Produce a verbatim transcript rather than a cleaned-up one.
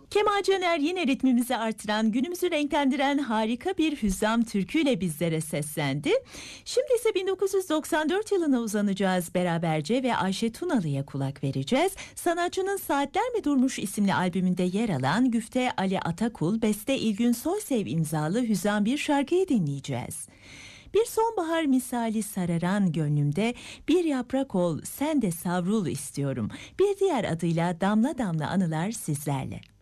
Kemal Caner yine ritmimizi artıran, günümüzü renklendiren harika bir hüzzam türküyle bizlere seslendi. Şimdi ise bin dokuz yüz doksan dört yılına uzanacağız beraberce ve Ayşe Tunalı'ya kulak vereceğiz. Sanatçının Saatler Mi Durmuş isimli albümünde yer alan Güfte Ali Atakul, beste İlgün Soysev imzalı hüzzam bir şarkıyı dinleyeceğiz. Bir sonbahar misali sararan gönlümde bir yaprak ol sen de savrul istiyorum. Bir diğer adıyla Damla Damla Anılar sizlerle.